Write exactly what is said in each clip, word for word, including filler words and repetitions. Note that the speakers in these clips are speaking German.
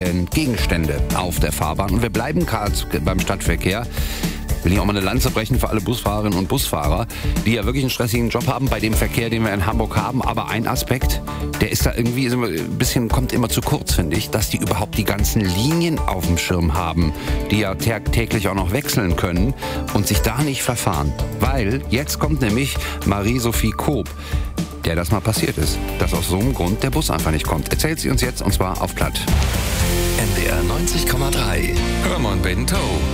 fallen Gegenstände auf der Fahrbahn. Und wir bleiben gerade beim Stadtverkehr. Will ich auch mal eine Lanze brechen für alle Busfahrerinnen und Busfahrer, die ja wirklich einen stressigen Job haben bei dem Verkehr, den wir in Hamburg haben. Aber ein Aspekt, der ist da irgendwie ist immer ein bisschen, kommt immer zu kurz, finde ich, dass die überhaupt die ganzen Linien auf dem Schirm haben, die ja täglich auch noch wechseln können und sich da nicht verfahren. Weil jetzt kommt nämlich Marie-Sophie Koop, der das mal passiert ist, dass aus so einem Grund der Bus einfach nicht kommt. Erzählt sie uns jetzt, und zwar auf Platt. N D R neunzig Komma drei. Hermann Bento.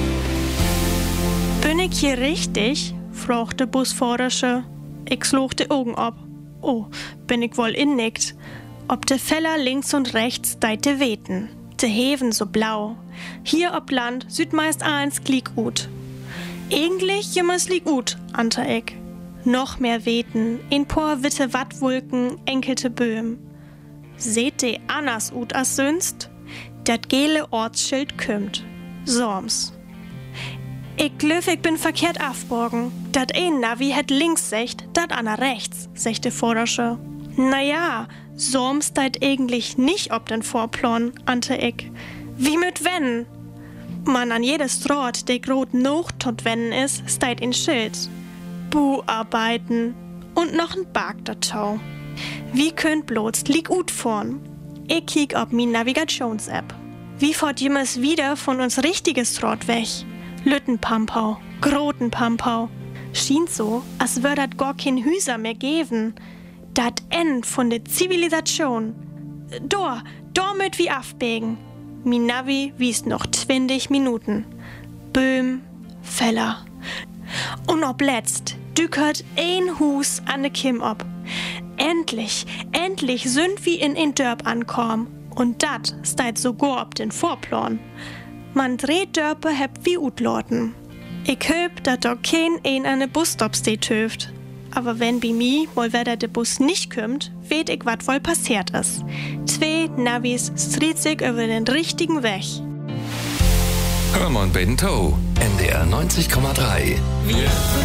Bin ich hier richtig? fragt der Busfahrerische. Ich slog die Augen ab. Oh, bin ich wohl innickt. Ob de Feller links und rechts deite weten. De Heven so blau. Hier ob Land süd meist eins glieg ut. Eigentlich jemals lieg ut, ante ich. Noch mehr weten, in paar witte Wattwolken, enkelte Böhm. Seht de anders ut as sünst? Dat gele Ortsschild kümmt. Sorms. Ich glöf, ich bin verkehrt afborgen. Dat ein Navi het links secht, dat aner rechts, secht de Vordersche. Naja, sorms deit eigentlich nicht ob den Vorplan, ante ich. Wie mit wenn? Man an jedes Draht, de grot noch tot wenn is, steit in Schild. Bu-Arbeiten und noch ein Bag dazu. Wie könnt bloß lieg ut vorn? Ich kiek ob mi Navigations-App. Wie fort jemals wieder von uns richtiges Draht weg? Lüttenpampau, Grotenpampau. Schien so, als wär dat gar kein Hüser mehr geben. Dat End von der Zivilisation. Dor, dor möt wie afbegen. Mi Navi wies noch zwanzig Minuten. Böhm, Feller. Und ob letzt, dükert ein Hus an de Kim ob. Endlich, endlich sind wir in in Dörp ankommen. Und dat steit sogar ob den Vorplan. Man dreht Dörpe heb wie Utloten. Ich höp, dat doch kein ein an de Busstop steht höft. Aber wenn bei mi wohl weder de Bus nicht kümmt, weet ich wat wohl passiert is. Zwei Navis striet sich über den richtigen Weg. Hermann Bento, N D R neunzig Komma drei. Wir